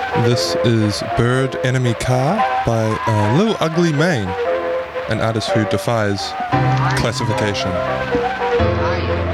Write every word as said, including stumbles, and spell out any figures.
This is Bird Enemy Car by uh, Lil Ugly Mane, an artist who defies classification.